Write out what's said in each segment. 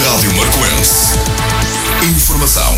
Rádio Marcoense. Informação.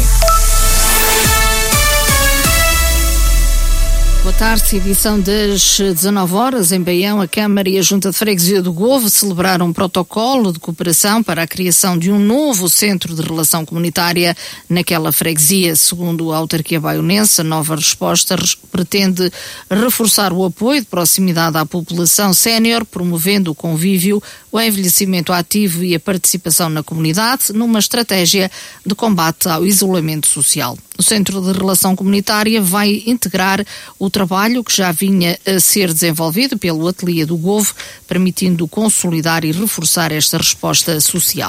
Boa tarde, edição das 19 horas em Baião. A Câmara e a Junta de Freguesia do Govo celebraram um protocolo de cooperação para a criação de um novo centro de relação comunitária naquela freguesia. Segundo a autarquia baionense, a nova resposta pretende reforçar o apoio de proximidade à população sénior, promovendo o convívio, o envelhecimento ativo e a participação na comunidade, numa estratégia de combate ao isolamento social. O Centro de Relação Comunitária vai integrar o trabalho que já vinha a ser desenvolvido pelo Ateliê do Govo, permitindo consolidar e reforçar esta resposta social.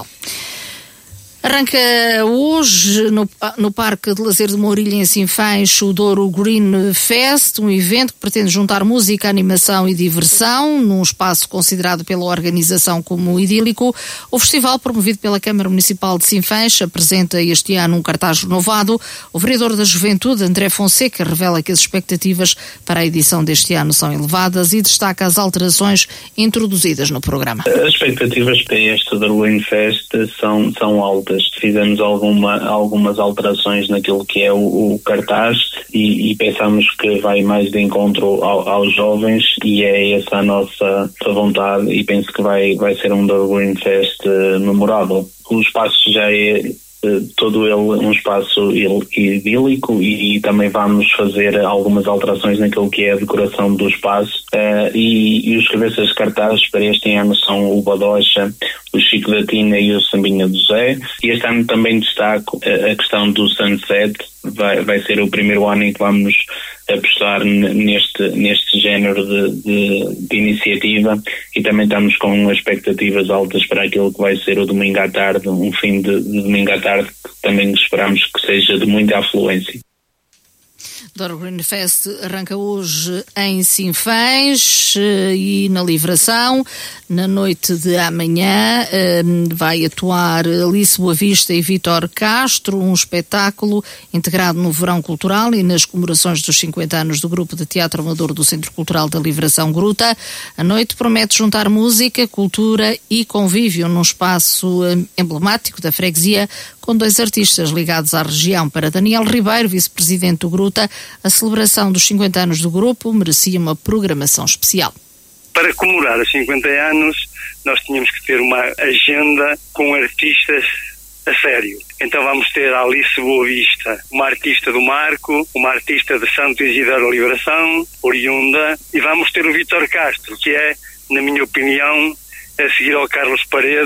Arranca hoje no Parque de Lazer de Mourilha, em Sinfãs, o Douro Green Fest, um evento que pretende juntar música, animação e diversão num espaço considerado pela organização como idílico. O festival, promovido pela Câmara Municipal de Sinfãs, apresenta este ano um cartaz renovado. O vereador da Juventude, André Fonseca, revela que as expectativas para a edição deste ano são elevadas e destaca as alterações introduzidas no programa. As expectativas para este Douro Green Fest são altas. Fizemos algumas alterações naquilo que é o cartaz e pensamos que vai mais de encontro aos jovens, e é essa a nossa vontade, e penso que vai ser um Douro Green Fest memorável. O espaço já é todo ele um espaço idílico, e também vamos fazer algumas alterações naquilo que é a decoração do espaço, e os cabeças de cartazes para este ano são o Badocha, o Chico da Tina e o Sambinha do Zé. E este ano também destaco a questão do Sunset. Vai ser o primeiro ano em que vamos apostar neste género de iniciativa, e também estamos com expectativas altas para aquilo que vai ser o domingo à tarde, um fim de domingo à tarde, que também esperamos que seja de muita afluência. Douro Green Fest arranca hoje em Sinfãs e na Livração. Na noite de amanhã vai atuar Alice Boa Vista e Vítor Castro, um espetáculo integrado no Verão Cultural e nas comemorações dos 50 anos do Grupo de Teatro Amador do Centro Cultural da Livração Gruta. A noite promete juntar música, cultura e convívio num espaço emblemático da freguesia, com dois artistas ligados à região. Para Daniel Ribeiro, vice-presidente do Gruta, a celebração dos 50 anos do grupo merecia uma programação especial. Para comemorar os 50 anos, nós tínhamos que ter uma agenda com artistas a sério. Então vamos ter a Alice Boa Vista, uma artista do Marco, uma artista de Santo Isidoro Liberação, oriunda, e vamos ter o Vítor Castro, que é, na minha opinião, a seguir ao Carlos Paredes,